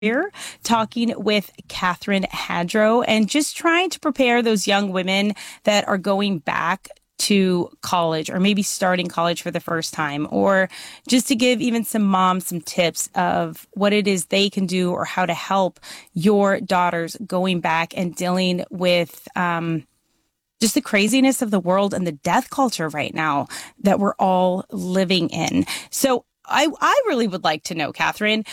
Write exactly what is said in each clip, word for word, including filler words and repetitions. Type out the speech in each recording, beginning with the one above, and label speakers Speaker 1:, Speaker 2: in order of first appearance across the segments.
Speaker 1: Here talking with Catherine Hadrow and just trying to prepare those young women that are going back to college or maybe starting college for the first time, or just to give even some moms some tips of what it is they can do or how to help your daughters going back and dealing with um, just the craziness of the world and the death culture right now that we're all living in. So I, I really would like to know, Catherine,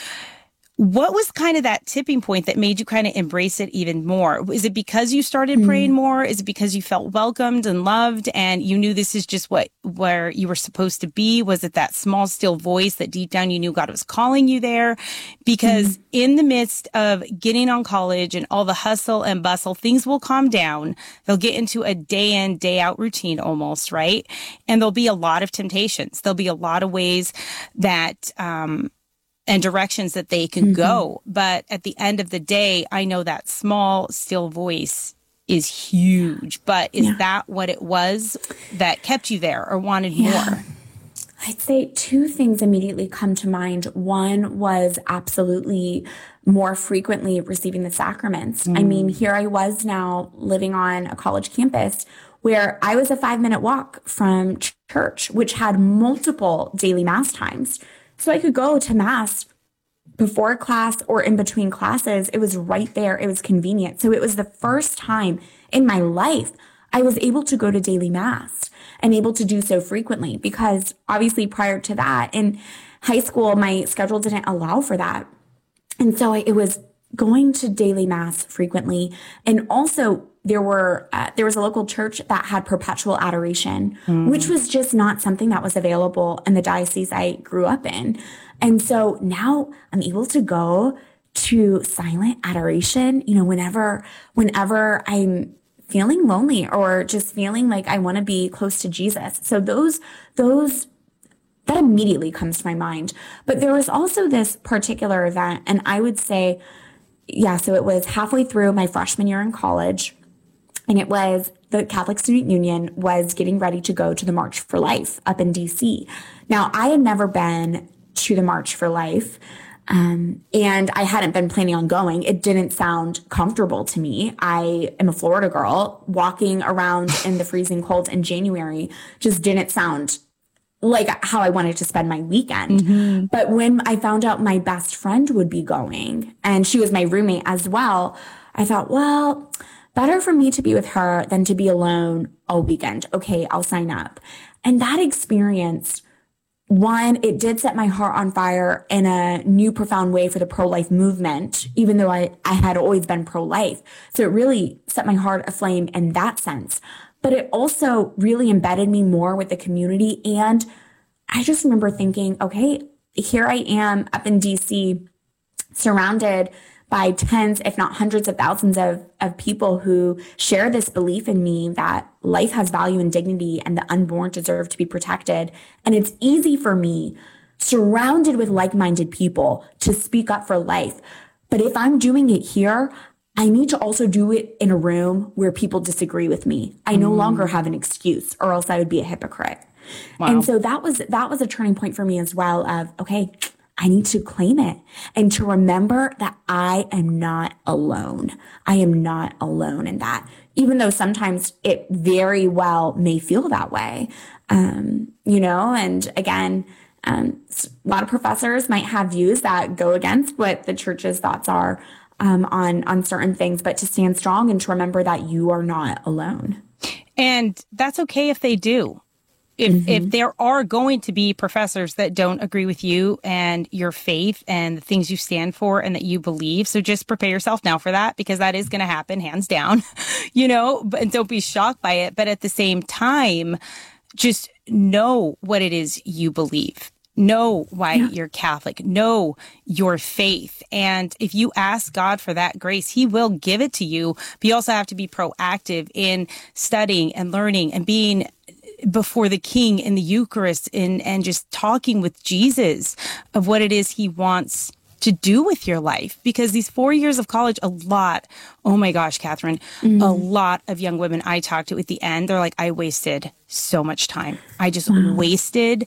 Speaker 1: what was kind of that tipping point that made you kind of embrace it even more? Is it because you started praying more? Is it because you felt welcomed and loved and you knew this is just what where you were supposed to be? Was it that small, still voice that deep down you knew God was calling you there? Because mm-hmm. in the midst of getting on college and all the hustle and bustle, things will calm down. They'll get into a day in, day out routine almost, right? And there'll be a lot of temptations. There'll be a lot of ways that, um, and directions that they can mm-hmm. go. But at the end of the day, I know that small, still voice is huge. But is yeah. that what it was that kept you there or wanted yeah. more?
Speaker 2: I'd say two things immediately come to mind. One was absolutely more frequently receiving the sacraments. Mm. I mean, here I was now living on a college campus where I was a five minute walk from church, which had multiple daily mass times. So I could go to mass before class or in between classes. It was right there. It was convenient. So it was the first time in my life I was able to go to daily mass and able to do so frequently, because obviously prior to that in high school, my schedule didn't allow for that. And so it was going to daily mass frequently. And also there were, uh, there was a local church that had perpetual adoration, mm. which was just not something that was available in the diocese I grew up in. And so now I'm able to go to silent adoration, you know, whenever, whenever I'm feeling lonely or just feeling like I want to be close to Jesus. So those, those, that immediately comes to my mind. But there was also this particular event, and I would say, yeah, so it was halfway through my freshman year in college, and it was the Catholic Student Union was getting ready to go to the March for Life up in D C. Now, I had never been to the March for Life, um, and I hadn't been planning on going. It didn't sound comfortable to me. I am a Florida girl. Walking around in the freezing cold in January just didn't sound like how I wanted to spend my weekend. Mm-hmm. But when I found out my best friend would be going, and she was my roommate as well, I thought, well, better for me to be with her than to be alone all weekend. Okay, I'll sign up. And that experience, one, it did set my heart on fire in a new profound way for the pro-life movement, even though I, I had always been pro-life. So it really set my heart aflame in that sense. But it also really embedded me more with the community. And I just remember thinking, okay, here I am up in D C, surrounded by tens, if not hundreds of thousands of, of people who share this belief in me that life has value and dignity and the unborn deserve to be protected. And it's easy for me, surrounded with like-minded people, to speak up for life. But if I'm doing it here, I need to also do it in a room where people disagree with me. I no mm. longer have an excuse, or else I would be a hypocrite. Wow. And so that was, that was a turning point for me as well of, okay, I need to claim it and to remember that I am not alone. I am not alone in that, even though sometimes it very well may feel that way. Um, you know, and again, um, a lot of professors might have views that go against what the church's thoughts are um, on, on certain things, but to stand strong and to remember that you are not alone.
Speaker 1: And that's okay if they do. If mm-hmm. if there are going to be professors that don't agree with you and your faith and the things you stand for and that you believe, so just prepare yourself now for that, because that is going to happen, hands down, you know, but, and don't be shocked by it. But at the same time, just know what it is you believe. Know why yeah. you're Catholic. Know your faith. And if you ask God for that grace, he will give it to you. But you also have to be proactive in studying and learning and being before the King in the Eucharist and, and just talking with Jesus of what it is he wants to do with your life. Because these four years of college, a lot, oh my gosh, Catherine, mm-hmm. a lot of young women I talked to at the end, they're like, I wasted so much time. I just wow. wasted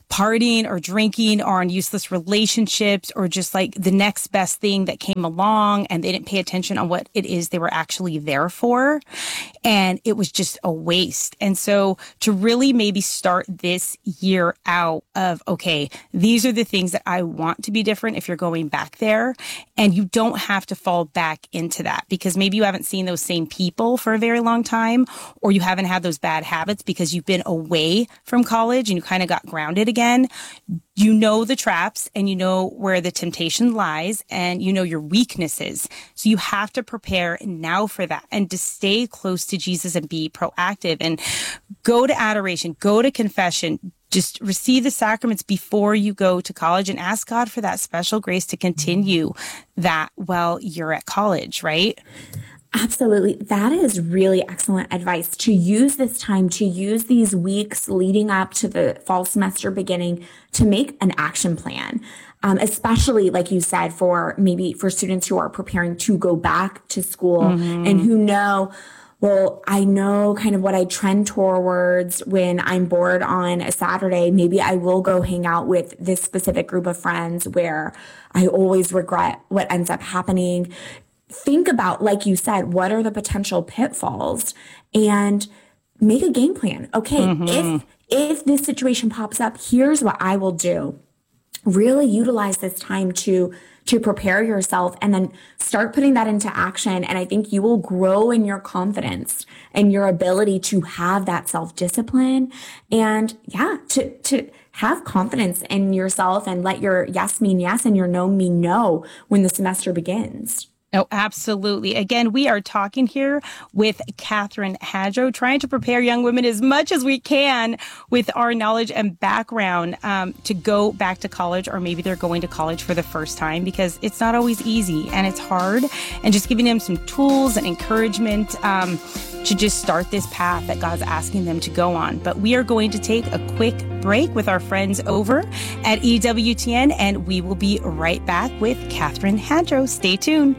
Speaker 1: partying or drinking or on useless relationships or just like the next best thing that came along, and they didn't pay attention on what it is they were actually there for. And it was just a waste. And so to really maybe start this year out of, okay, these are the things that I want to be different if you're going back there. And you don't have to fall back into that because maybe you haven't seen those same people for a very long time, or you haven't had those bad habits because you've been away from college and you kind of got grounded again. You know the traps and you know where the temptation lies and you know your weaknesses. So you have to prepare now for that and to stay close to Jesus and be proactive and go to adoration, go to confession. Just receive the sacraments before you go to college and ask God for that special grace to continue that while you're at college, right?
Speaker 2: Absolutely. That is really excellent advice, to use this time, to use these weeks leading up to the fall semester beginning to make an action plan. Um, especially, like you said, for maybe for students who are preparing to go back to school mm-hmm. and who know, well, I know kind of what I trend towards when I'm bored on a Saturday. Maybe I will go hang out with this specific group of friends where I always regret what ends up happening. Think about, like you said, what are the potential pitfalls and make a game plan. Okay, mm-hmm. if if this situation pops up, here's what I will do. Really utilize this time to to prepare yourself and then start putting that into action. And I think you will grow in your confidence and your ability to have that self-discipline and yeah, to, to have confidence in yourself and let your yes mean yes and your no mean no when the semester begins.
Speaker 1: Oh, absolutely. Again, we are talking here with Katherine Hadrow, trying to prepare young women as much as we can with our knowledge and background um, to go back to college, or maybe they're going to college for the first time, because it's not always easy and it's hard. And just giving them some tools and encouragement um, to just start this path that God's asking them to go on. But we are going to take a quick break with our friends over at E W T N, and we will be right back with Katherine Hadrow. Stay tuned.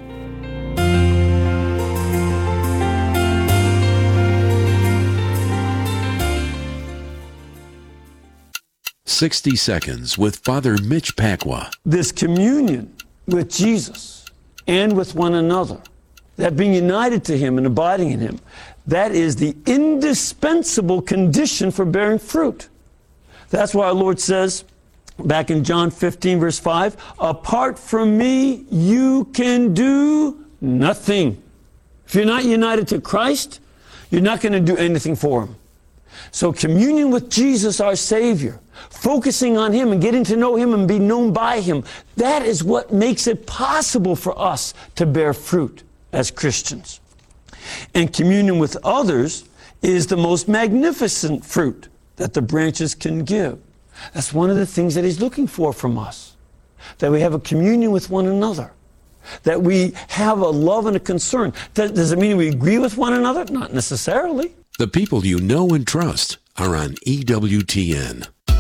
Speaker 3: sixty seconds with Father Mitch Pacwa.
Speaker 4: This communion with Jesus and with one another, that being united to him and abiding in him, that is the indispensable condition for bearing fruit. That's why our Lord says, back in John fifteen, verse five, apart from me, you can do nothing. If you're not united to Christ, you're not going to do anything for him. So communion with Jesus, our Savior, focusing on him and getting to know him and be known by him, that is what makes it possible for us to bear fruit as Christians. And communion with others is the most magnificent fruit that the branches can give. That's one of the things that he's looking for from us, that we have a communion with one another, that we have a love and a concern. Does it mean we agree with one another? Not necessarily.
Speaker 3: The people you know and trust are on E W T N.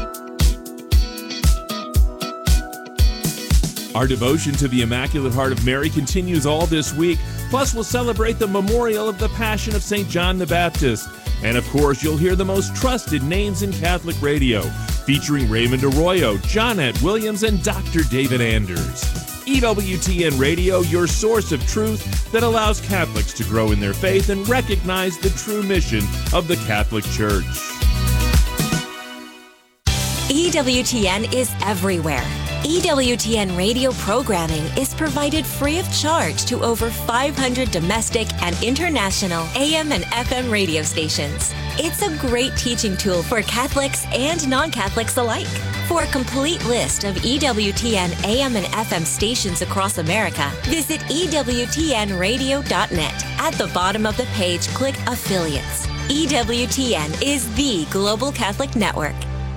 Speaker 5: Our devotion to the Immaculate Heart of Mary continues all this week. Plus, we'll celebrate the memorial of the Passion of Saint John the Baptist. And of course, you'll hear the most trusted names in Catholic radio, featuring Raymond Arroyo, Johnette Williams, and Doctor David Anders. E W T N Radio, your source of truth that allows Catholics to grow in their faith and recognize the true mission of the Catholic Church.
Speaker 6: E W T N is everywhere. E W T N radio programming is provided free of charge to over five hundred domestic and international A M and F M radio stations. It's a great teaching tool for Catholics and non-Catholics alike. For a complete list of E W T N A M and F M stations across America, visit E W T N radio dot net. At the bottom of the page, click Affiliates. E W T N is the global Catholic network.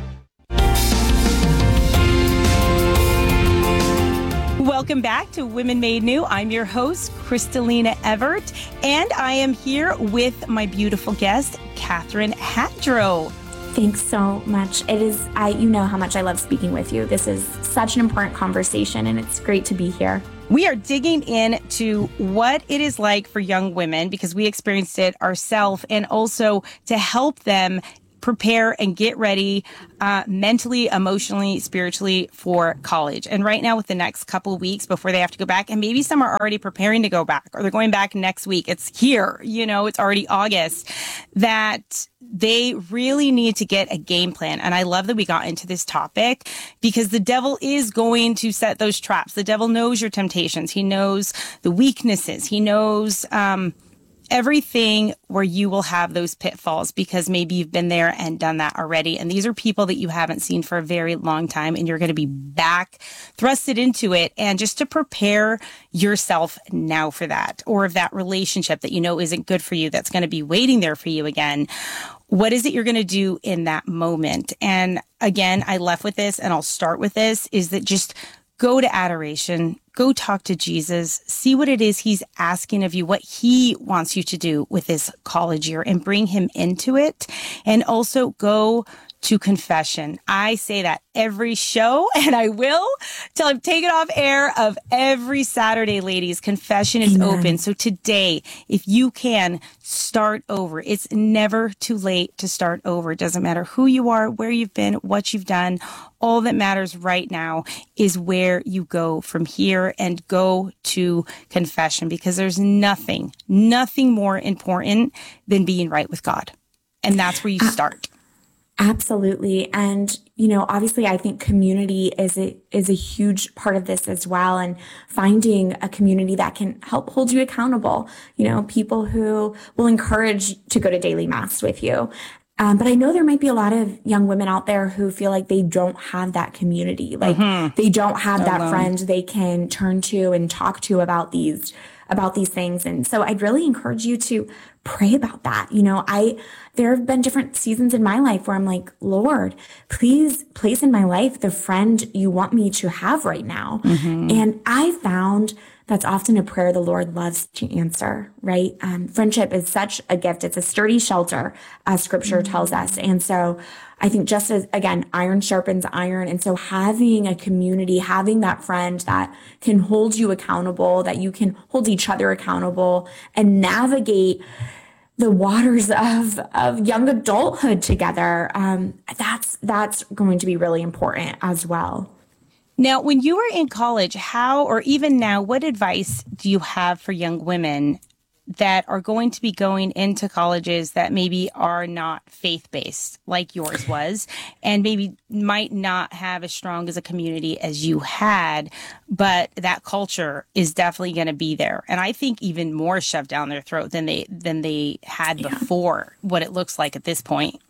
Speaker 1: Welcome back to Women Made New. I'm your host, Kristalina Evert, and I am here with my beautiful guest, Katherine Hadrow.
Speaker 2: Thanks so much. It is, I, you know how much I love speaking with you. This is such an important conversation, and it's great to be here.
Speaker 1: We are digging into what it is like for young women, because we experienced it ourselves, and also to help them prepare and get ready uh, mentally, emotionally, spiritually for college. And right now with the next couple of weeks before they have to go back, and maybe some are already preparing to go back or they're going back next week. It's here, you know, it's already August, that they really need to get a game plan. And I love that we got into this topic because the devil is going to set those traps. The devil knows your temptations. He knows the weaknesses. He knows, um, everything where you will have those pitfalls because maybe you've been there and done that already. And these are people that you haven't seen for a very long time and you're going to be back thrusted into it. And just to prepare yourself now for that, or if that relationship that you know isn't good for you, that's going to be waiting there for you again. What is it you're going to do in that moment? And again, I left with this and I'll start with this is that just go to adoration, go talk to Jesus, see what it is he's asking of you, what he wants you to do with this college year and bring him into it. And also go to confession. I say that every show and I will till I'm taken off air of every Saturday, ladies. Confession is
Speaker 2: Amen.
Speaker 1: Open. So today, if you can start over, it's never too late to start over. It doesn't matter who you are, where you've been, what you've done. All that matters right now is where you go from here and go to confession because there's nothing, nothing more important than being right with God. And that's where you start.
Speaker 2: Absolutely. And, you know, obviously I think community is a, is a huge part of this as well. And finding a community that can help hold you accountable, you know, people who will encourage to go to daily mass with you. Um, but I know there might be a lot of young women out there who feel like they don't have that community. Like mm-hmm. they don't have that
Speaker 1: Alone.
Speaker 2: friend they can turn to and talk to about these, about these things. And so I'd really encourage you to pray about that. You know, I, there have been different seasons in my life where I'm like, Lord, please place in my life the friend you want me to have right now. Mm-hmm. And I found that's often a prayer the Lord loves to answer, right? Um, friendship is such a gift. It's a sturdy shelter, as scripture mm-hmm. tells us. And so I think just as, again, iron sharpens iron. And so having a community, having that friend that can hold you accountable, that you can hold each other accountable and navigate the waters of, of young adulthood together, um, that's, that's going to be really important as well.
Speaker 1: Now, when you were in college, how, or even now, what advice do you have for young women that are going to be going into colleges that maybe are not faith-based like yours was, and maybe might not have as strong as a community as you had, but that culture is definitely going to be there. And I think even more shoved down their throat than they, than they had yeah. before, what it looks like at this point.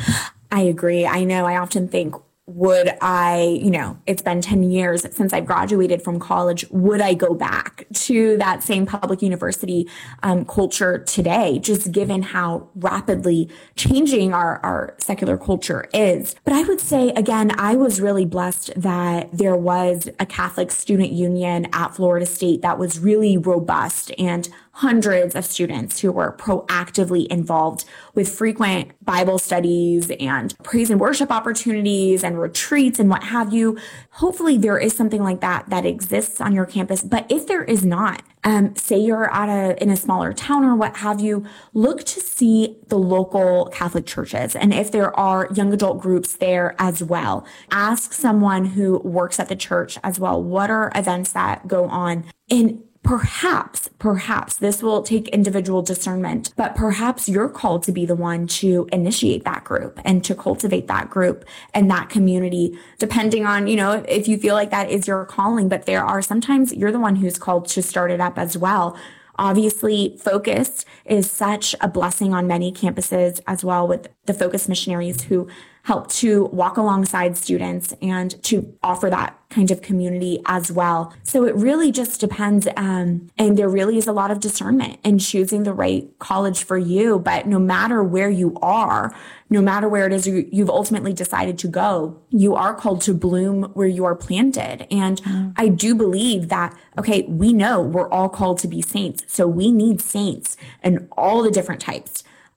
Speaker 2: I agree. I know. I often think, would I, you know, it's been ten years since I graduated from college. Would I go back to that same public university um, culture today, just given how rapidly changing our, our secular culture is? But I would say, again, I was really blessed that there was a Catholic student union at Florida State that was really robust and hundreds of students who were proactively involved with frequent Bible studies and praise and worship opportunities and retreats and what have you. Hopefully there is something like that that exists on your campus. But if there is not, um, say you're at a, in a smaller town or what have you, look to see the local Catholic churches. And if there are young adult groups there as well, ask someone who works at the church as well. What are events that go on? And Perhaps, perhaps this will take individual discernment, but perhaps you're called to be the one to initiate that group and to cultivate that group and that community, depending on, you know, if you feel like that is your calling. But there are sometimes you're the one who's called to start it up as well. Obviously, Focus is such a blessing on many campuses as well, with the Focus missionaries who help to walk alongside students and to offer that kind of community as well. So it really just depends. Um, and there really is a lot of discernment in choosing the right college for you. But no matter where you are, no matter where it is you, you've ultimately decided to go, you are called to bloom where you are planted. And mm. I do believe that, okay, we know we're all called to be saints. So we need saints and all the different types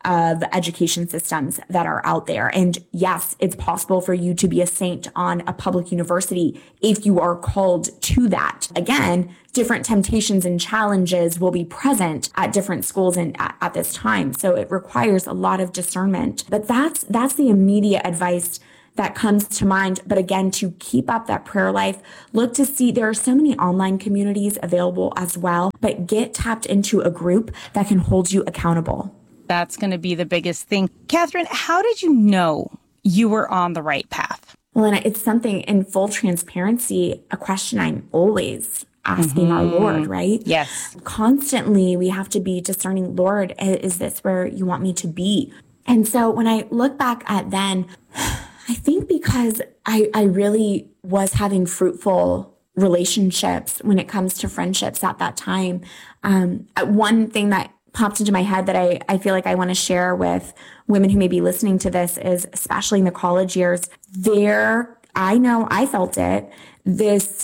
Speaker 2: of education systems that are out there. And yes, it's possible for you to be a saint on a public university if you are called to that. Again, different temptations and challenges will be present at different schools and at, at this time. So it requires a lot of discernment. But that's that's the immediate advice that comes to mind. But again, to keep up that prayer life, look to see there are so many online communities available as well, but get tapped into a group that can hold you accountable.
Speaker 1: That's going to be the biggest thing. Catherine, how did you know you were on the right path?
Speaker 2: Well, and it's something in full transparency, a question I'm always asking mm-hmm. our Lord, right?
Speaker 1: Yes.
Speaker 2: Constantly, we have to be discerning, Lord, is this where you want me to be? And so when I look back at then, I think because I, I really was having fruitful relationships when it comes to friendships at that time. Um, one thing that popped into my head that I, I feel like I want to share with women who may be listening to this is, especially in the college years, there, I know I felt it, this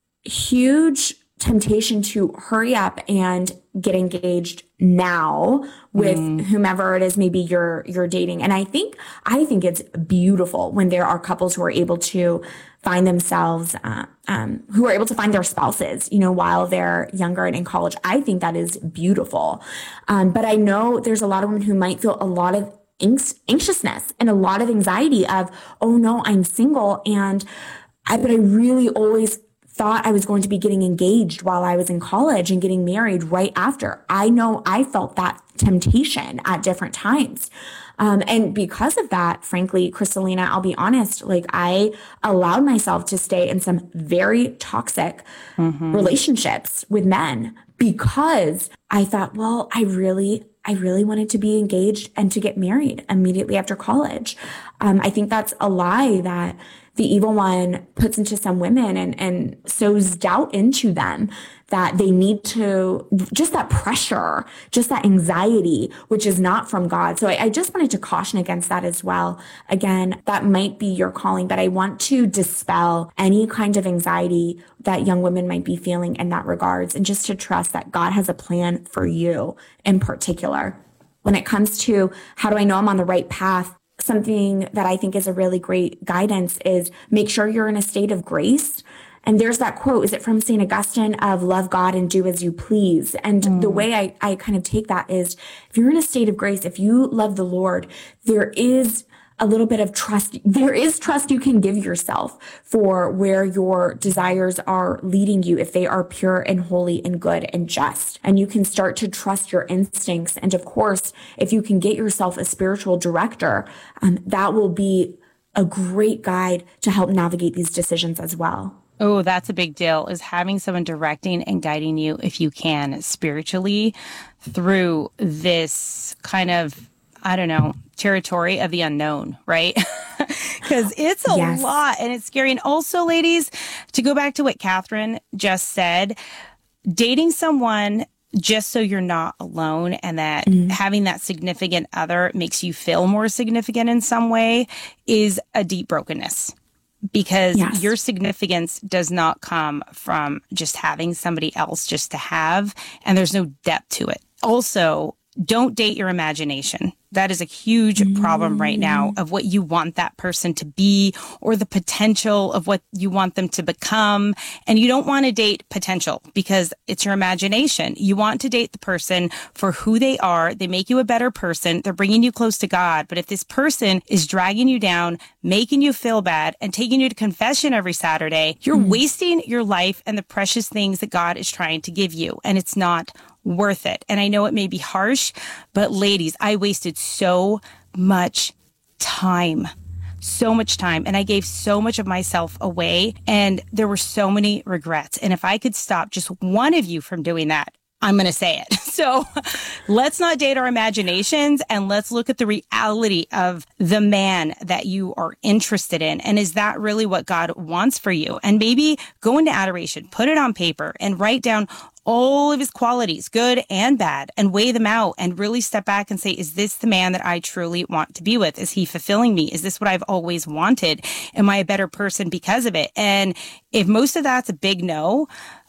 Speaker 2: huge temptation to hurry up and get engaged now with mm. whomever it is maybe you're you're dating. And I think I think it's beautiful when there are couples who are able to find themselves uh, um who are able to find their spouses, you know, while they're younger and in college. I think that is beautiful. Um, but I know there's a lot of women who might feel a lot of anxiousness and a lot of anxiety of, oh no, I'm single, and I but I really always thought I was going to be getting engaged while I was in college and getting married right after. I know I felt that temptation at different times. Um, and because of that, frankly, Crystalina, I'll be honest, like I allowed myself to stay in some very toxic mm-hmm. relationships with men because I thought, well, I really, I really wanted to be engaged and to get married immediately after college. Um, I think that's a lie that the evil one puts into some women and, and sows doubt into them that they need to, just that pressure, just that anxiety, which is not from God. So I, I just wanted to caution against that as well. Again, that might be your calling, but I want to dispel any kind of anxiety that young women might be feeling in that regards, and just to trust that God has a plan for you in particular. When it comes to how do I know I'm on the right path, something that I think is a really great guidance is make sure you're in a state of grace. And there's that quote, is it from Saint Augustine, of love God and do as you please? And mm. the way I, I kind of take that is, if you're in a state of grace, if you love the Lord, there is a little bit of trust. There is trust you can give yourself for where your desires are leading you, if they are pure and holy and good and just. And you can start to trust your instincts. And of course, if you can get yourself a spiritual director, um, that will be a great guide to help navigate these decisions as well.
Speaker 1: Oh, that's a big deal, is having someone directing and guiding you, if you can, spiritually through this kind of, I don't know, territory of the unknown, right? Because it's a yes. lot and it's scary. And also, ladies, to go back to what Catherine just said, dating someone just so you're not alone and that mm. having that significant other makes you feel more significant in some way is a deep brokenness. Because yes. your significance does not come from just having somebody else just to have, and there's no depth to it. Also, don't date your imagination. That is a huge mm. problem right now of what you want that person to be or the potential of what you want them to become. And you don't want to date potential because it's your imagination. You want to date the person for who they are. They make you a better person. They're bringing you close to God. But if this person is dragging you down, making you feel bad, and taking you to confession every Saturday, you're mm. wasting your life and the precious things that God is trying to give you. And it's not worth it. And I know it may be harsh, but ladies, I wasted so much time, so much time. And I gave so much of myself away. And there were so many regrets. And if I could stop just one of you from doing that, I'm going to say it. So let's not date our imaginations and let's look at the reality of the man that you are interested in. And is that really what God wants for you? And maybe go into adoration, put it on paper and write down all of his qualities, good and bad, and weigh them out and really step back and say, is this the man that I truly want to be with? Is he fulfilling me? Is this what I've always wanted? Am I a better person because of it? And if most of that's a big no,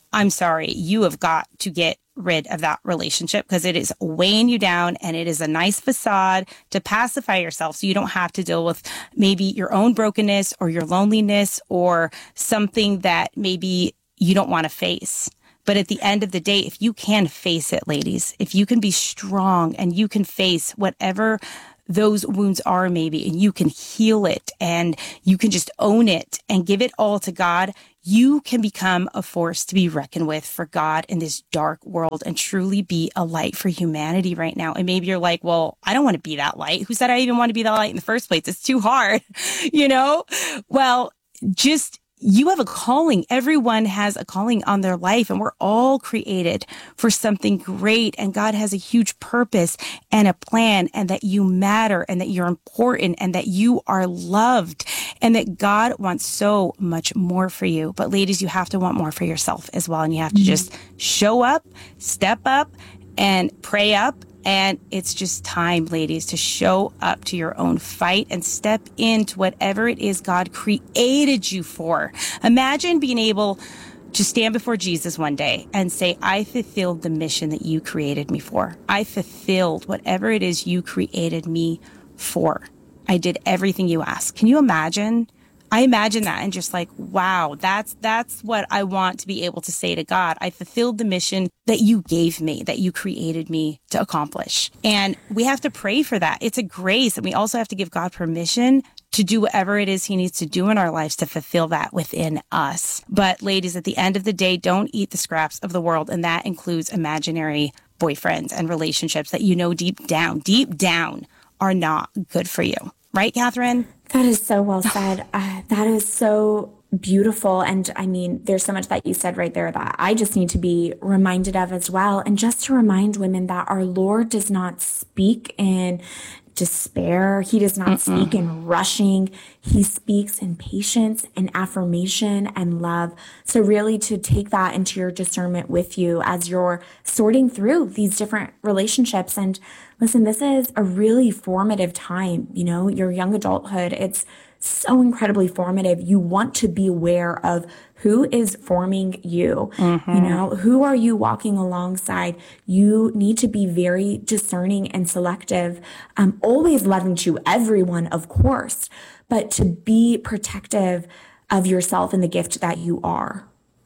Speaker 1: I'm sorry, you have got to get rid of that relationship because it is weighing you down, and it is a nice facade to pacify yourself so you don't have to deal with maybe your own brokenness or your loneliness or something that maybe you don't want to face. But at the end of the day, if you can face it, ladies, if you can be strong and you can face whatever those wounds are maybe, and you can heal it and you can just own it and give it all to God, you can become a force to be reckoned with for God in this dark world and truly be a light for humanity right now. And maybe you're like, well, I don't want to be that light. Who said I even want to be that light in the first place? It's too hard, you know? Well, just you have a calling. Everyone has a calling on their life, and we're all created for something great. And God has a huge purpose and a plan, and that you matter, and that you're important, and that you are loved, and that God wants so much more for you. But ladies, you have to want more for yourself as well. And you have to just show up, step up, and pray up. And it's just time, ladies, to show up to your own fight and step into whatever it is God created you for. Imagine being able to stand before Jesus one day and say, I fulfilled the mission that you created me for. I fulfilled whatever it is you created me for. I did everything you asked. Can you imagine? I imagine that and just like, wow, that's that's what I want to be able to say to God. I fulfilled the mission that you gave me, that you created me to accomplish. And we have to pray for that. It's a grace. And we also have to give God permission to do whatever it is he needs to do in our lives to fulfill that within us. But ladies, at the end of the day, don't eat the scraps of the world. And that includes imaginary boyfriends and relationships that you know deep down, deep down are not good for you. Right, Catherine?
Speaker 2: That is so well said. Uh, that is so beautiful. And I mean, there's so much that you said right there that I just need to be reminded of as well. And just to remind women that our Lord does not speak in despair. He does not Mm-mm. speak in rushing. He speaks in patience and affirmation and love. So really to take that into your discernment with you as you're sorting through these different relationships. And listen, this is a really formative time, you know, your young adulthood. It's so incredibly formative. You want to be aware of who is forming you, mm-hmm. you know, who are you walking alongside? You need to be very discerning and selective, um, always loving to everyone, of course, but to be protective of yourself and the gift that you are.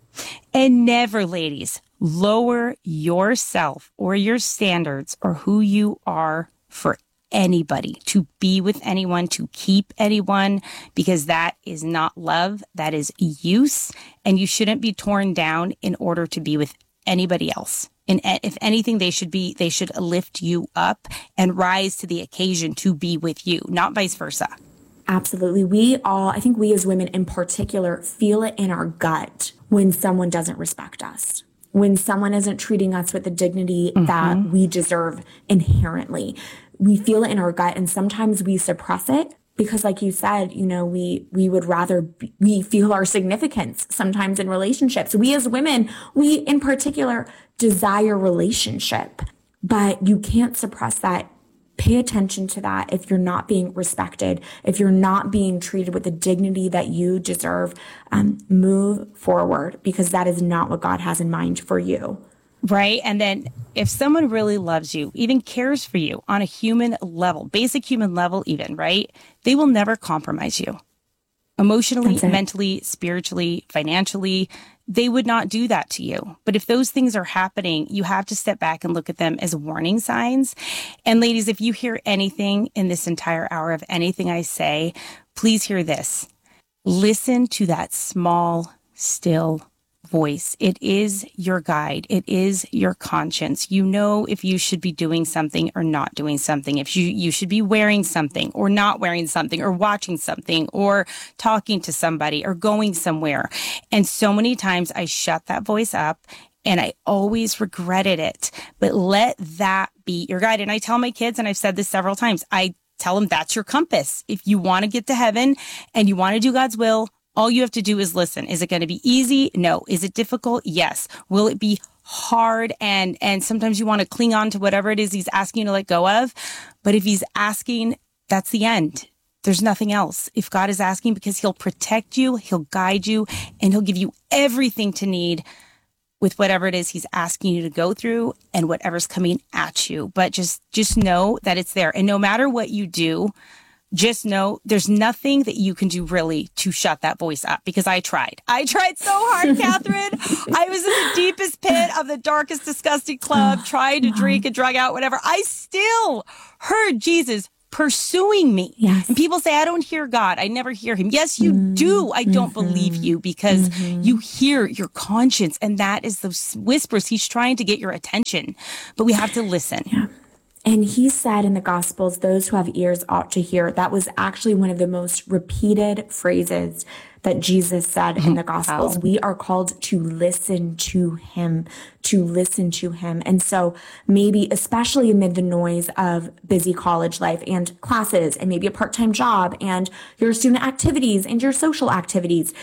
Speaker 1: And never, ladies, lower yourself or your standards or who you are for anybody, to be with anyone, to keep anyone, because that is not love. That is use. And you shouldn't be torn down in order to be with anybody else. And if anything, they should be, they should lift you up and rise to the occasion to be with you, not vice versa.
Speaker 2: Absolutely. We all, I think we as women in particular, feel it in our gut when someone doesn't respect us, when someone isn't treating us with the dignity mm-hmm. that we deserve inherently. We feel it in our gut, and sometimes we suppress it because, like you said, you know, we, we would rather, be, we feel our significance sometimes in relationships. We as women, we in particular desire relationship, but you can't suppress that. Pay attention to that. If you're not being respected, if you're not being treated with the dignity that you deserve, um, move forward, because that is not what God has in mind for you.
Speaker 1: Right. And then if someone really loves you, even cares for you on a human level, basic human level even, right, they will never compromise you. Emotionally, mentally, spiritually, financially, they would not do that to you. But if those things are happening, you have to step back and look at them as warning signs. And ladies, if you hear anything in this entire hour of anything I say, please hear this. Listen to that small, still voice. It is your guide. It is your conscience. You know if you should be doing something or not doing something, if you, you should be wearing something or not wearing something, or watching something or talking to somebody or going somewhere. And so many times I shut that voice up and I always regretted it. But let that be your guide. And I tell my kids, and I've said this several times, I tell them that's your compass. If you want to get to heaven and you want to do God's will, all you have to do is listen. Is it going to be easy? No. Is it difficult? Yes. Will it be hard? And, and sometimes you want to cling on to whatever it is he's asking you to let go of. But if he's asking, that's the end. There's nothing else. If God is asking, because he'll protect you, he'll guide you, and he'll give you everything to need with whatever it is he's asking you to go through and whatever's coming at you. But just, just know that it's there. And no matter what you do, just know there's nothing that you can do really to shut that voice up, because I tried. I tried so hard, Catherine. I was in the deepest pit of the darkest, disgusting club, trying to drink and drug out, whatever. I still heard Jesus pursuing me.
Speaker 2: Yes.
Speaker 1: And people say, I don't hear God. I never hear him. Yes, you mm-hmm. do. I don't mm-hmm. believe you, because mm-hmm. you hear your conscience, and that is those whispers. He's trying to get your attention, but we have to listen.
Speaker 2: Yeah. And he said in the Gospels, those who have ears ought to hear. That was actually one of the most repeated phrases that Jesus said in the Gospels. Wow. We are called to listen to him, to listen to him. And so maybe, especially amid the noise of busy college life and classes and maybe a part-time job and your student activities and your social activities,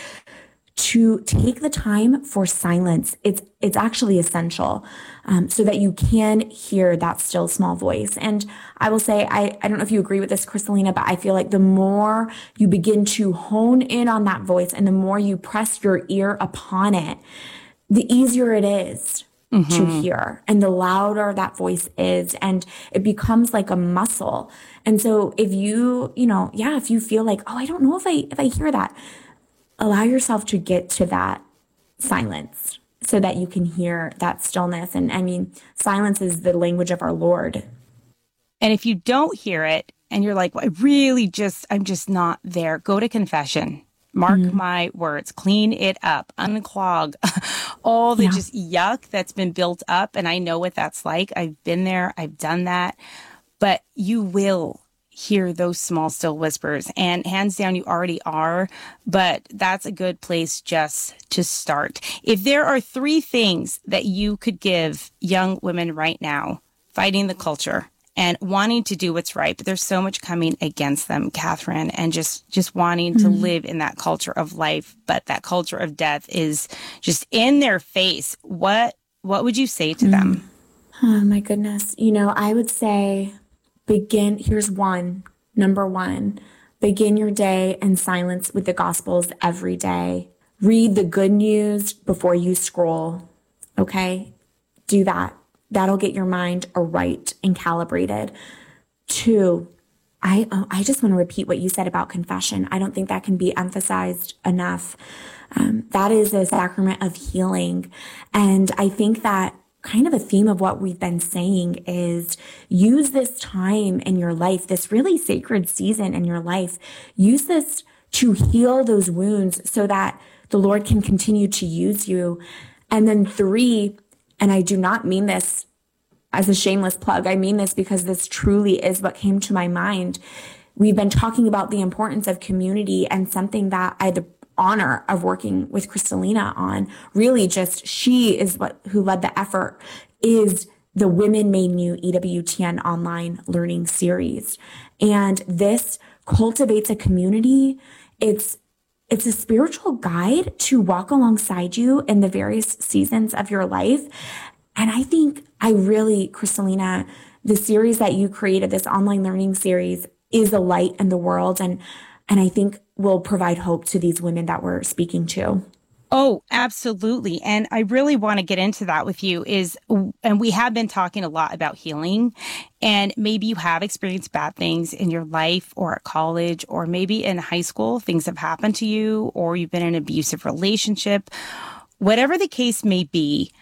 Speaker 2: to take the time for silence. It's it's actually essential, um, so that you can hear that still small voice. And I will say, I, I don't know if you agree with this, Kristalina, but I feel like the more you begin to hone in on that voice and the more you press your ear upon it, the easier it is mm-hmm. to hear and the louder that voice is. And it becomes like a muscle. And so if you, you know, yeah, if you feel like, oh, I don't know if I if I hear that, allow yourself to get to that silence so that you can hear that stillness. And I mean, silence is the language of our Lord.
Speaker 1: And if you don't hear it and you're like, well, I really just, I'm just not there, go to confession. Mark mm-hmm. my words, clean it up, unclog all the yeah. just yuck that's been built up. And I know what that's like. I've been there. I've done that. But you will hear those small, still whispers. And hands down, you already are. But that's a good place just to start. If there are three things that you could give young women right now, fighting the culture and wanting to do what's right, but there's so much coming against them, Catherine, and just, just wanting mm-hmm. to live in that culture of life, but that culture of death is just in their face. What, what would you say to mm-hmm. them?
Speaker 2: Oh my goodness. You know, I would say, Begin, here's one, number one, begin your day in silence with the Gospels every day. Read the good news before you scroll, okay? Do that. That'll get your mind right and calibrated. Two, I, oh, I just want to repeat what you said about confession. I don't think that can be emphasized enough. Um, that is a sacrament of healing. And I think that kind of a theme of what we've been saying is use this time in your life, this really sacred season in your life, use this to heal those wounds so that the Lord can continue to use you. And then three, and I do not mean this as a shameless plug, I mean this because this truly is what came to my mind. We've been talking about the importance of community, and something that I the honor of working with Kristalina on, really just she is what who led the effort, is the Women Made New E W T N online learning series. And this cultivates a community. It's it's a spiritual guide to walk alongside you in the various seasons of your life. And I think I really, Kristalina, the series that you created, this online learning series, is a light in the world. And and I think will provide hope to these women that we're speaking to.
Speaker 1: Oh, absolutely. And I really want to get into that with you is, and we have been talking a lot about healing, and maybe you have experienced bad things in your life or at college, or maybe in high school, things have happened to you, or you've been in an abusive relationship. Whatever the case may be,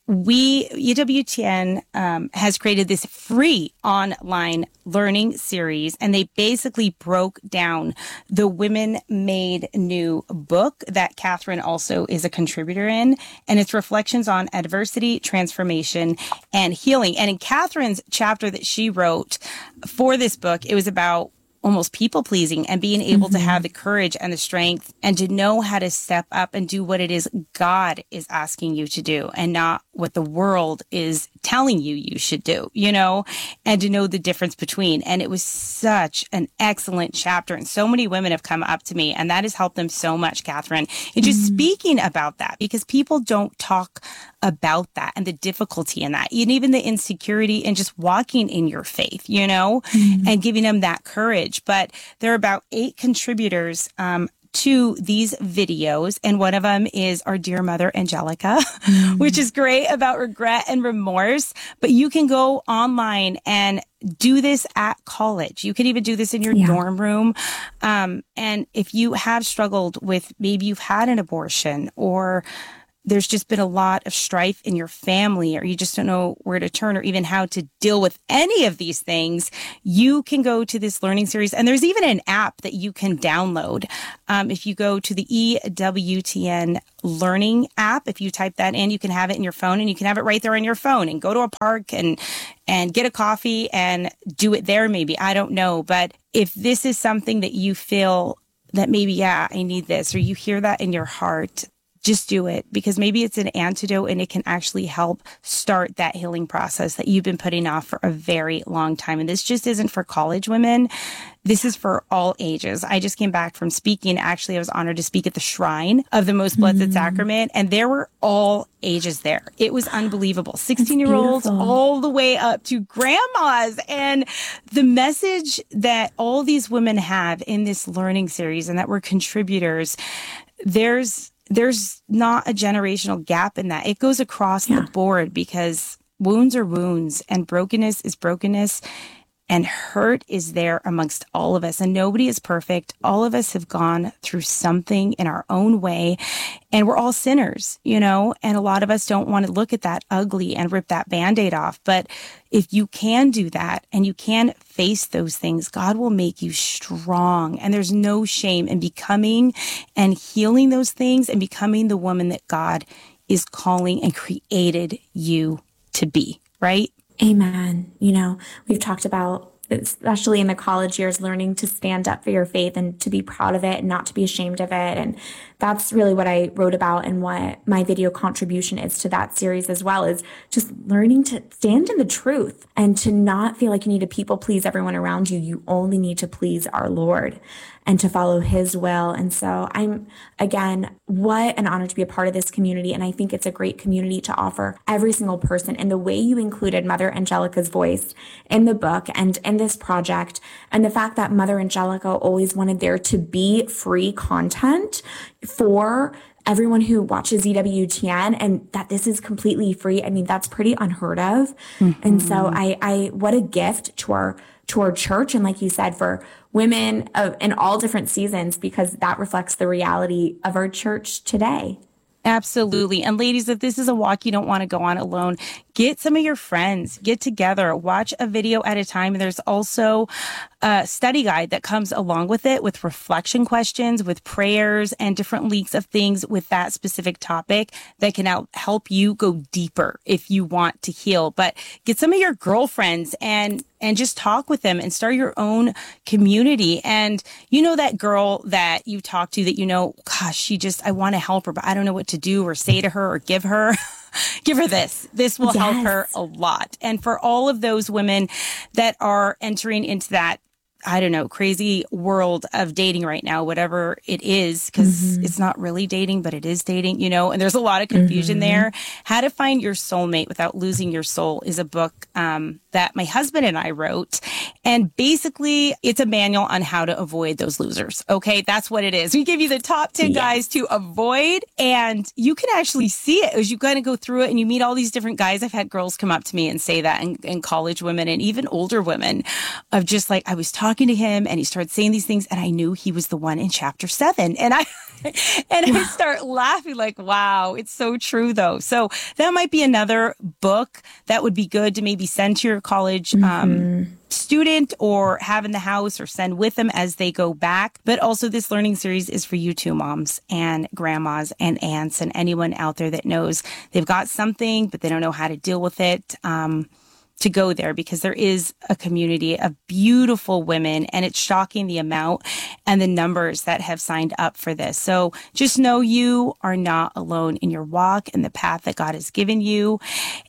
Speaker 1: we, E W T N, um, has created this free online learning series, and they basically broke down the Women Made New book that Catherine also is a contributor in, and it's reflections on adversity, transformation, and healing. And in Catherine's chapter that she wrote for this book, it was about almost people pleasing and being able mm-hmm. to have the courage and the strength and to know how to step up and do what it is God is asking you to do and not what the world is telling you you should do, you know, and to know the difference between. And it was such an excellent chapter. And so many women have come up to me, and that has helped them so much, Catherine, in just mm-hmm. speaking about that, because people don't talk about that and the difficulty in that, and even the insecurity and just walking in your faith, you know, mm-hmm. and giving them that courage. But there are about eight contributors um, to these videos, and one of them is our dear mother, Angelica, mm. which is great about regret and remorse. But you can go online and do this at college. You can even do this in your yeah. dorm room. Um, and if you have struggled with, maybe you've had an abortion, or there's just been a lot of strife in your family, or you just don't know where to turn or even how to deal with any of these things, you can go to this learning series. And there's even an app that you can download. Um, if you go to the E W T N Learning app, if you type that in, you can have it in your phone, and you can have it right there on your phone, and go to a park and and get a coffee and do it there maybe. I don't know. But if this is something that you feel that maybe, yeah, I need this, or you hear that in your heart, just do it, because maybe it's an antidote and it can actually help start that healing process that you've been putting off for a very long time. And this just isn't for college women. This is for all ages. I just came back from speaking. Actually, I was honored to speak at the Shrine of the Most Blessed mm. Sacrament, and there were all ages there. It was unbelievable. sixteen-year-olds all the way up to grandmas. And the message that all these women have in this learning series, and that we're contributors, there's There's not a generational gap in that. It goes across yeah. the board, because wounds are wounds, and brokenness is brokenness, and hurt is there amongst all of us. And nobody is perfect. All of us have gone through something in our own way, and we're all sinners, you know, and a lot of us don't want to look at that ugly and rip that Band-Aid off. But if you can do that and you can face those things, God will make you strong. And there's no shame in becoming and healing those things and becoming the woman that God is calling and created you to be, right?
Speaker 2: Amen. You know, we've talked about, especially in the college years, learning to stand up for your faith and to be proud of it and not to be ashamed of it. And that's really what I wrote about, and what my video contribution is to that series as well, is just learning to stand in the truth and to not feel like you need to people please everyone around you. You only need to please our Lord and to follow his will. And so I'm, again, what an honor to be a part of this community. And I think it's a great community to offer every single person. And the way you included Mother Angelica's voice in the book and in this project, and the fact that Mother Angelica always wanted there to be free content for everyone who watches E W T N, and that this is completely free. I mean, that's pretty unheard of. Mm-hmm. And so I, I, what a gift to our, to our church. And like you said, for women of, in all different seasons, because that reflects the reality of our church today.
Speaker 1: Absolutely. And ladies, if this is a walk you don't want to go on alone, get some of your friends, get together, watch a video at a time. And there's also a study guide that comes along with it, with reflection questions, with prayers, and different links of things with that specific topic that can help you go deeper if you want to heal. But get some of your girlfriends and and just talk with them and start your own community. And you know that girl that you talk to that, you know, gosh, she just, I want to help her, but I don't know what to do or say to her or give her. Give her this. This will yes. help her a lot. And for all of those women that are entering into that, I don't know, crazy world of dating right now, whatever it is, because mm-hmm. it's not really dating, but it is dating, you know, and there's a lot of confusion mm-hmm. there. How to Find Your Soulmate Without Losing Your Soul is a book um, that my husband and I wrote. And basically, it's a manual on how to avoid those losers. Okay, that's what it is. We give you the top ten yes. guys to avoid, and you can actually see it as you kind of go through it and you meet all these different guys. I've had girls come up to me and say that, and, and college women and even older women, of just like, I was talking to him and he started saying these things and I knew he was the one in chapter seven. And I, and I start laughing like, wow, it's so true though. So that might be another book that would be good to maybe send to your college, mm-hmm. um, student, or have in the house, or send with them as they go back. But also, this learning series is for you too, moms and grandmas and aunts and anyone out there that knows they've got something, but they don't know how to deal with it. Um, to go there, because there is a community of beautiful women, and it's shocking the amount and the numbers that have signed up for this. So just know you are not alone in your walk and the path that God has given you.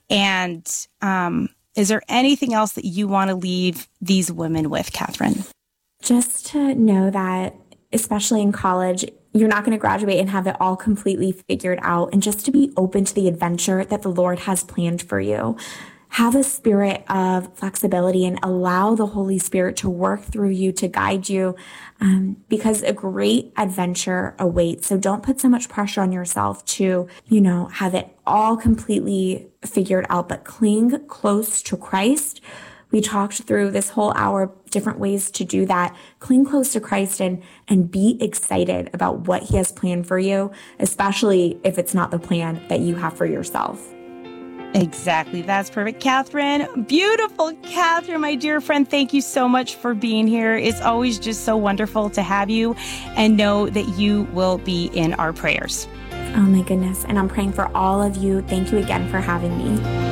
Speaker 1: And um, is there anything else that you want to leave these women with, Catherine?
Speaker 2: Just to know that, especially in college, you're not going to graduate and have it all completely figured out, and just to be open to the adventure that the Lord has planned for you. have a spirit of flexibility and allow the Holy Spirit to work through you, to guide you, um, because a great adventure awaits. So don't put so much pressure on yourself to, you know, have it all completely figured out, but cling close to Christ. We talked through this whole hour, different ways to do that. Cling close to Christ and, and be excited about what he has planned for you, especially if it's not the plan that you have for yourself.
Speaker 1: Exactly. That's perfect. Catherine, beautiful Catherine, my dear friend, thank you so much for being here. It's always just so wonderful to have you, and know that you will be in our prayers.
Speaker 2: Oh my goodness. And I'm praying for all of you. Thank you again for having me.